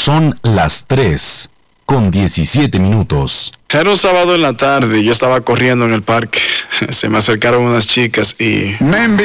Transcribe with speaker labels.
Speaker 1: Son las 3:17.
Speaker 2: Era un sábado en la tarde, yo estaba corriendo en el parque. Se me acercaron unas chicas y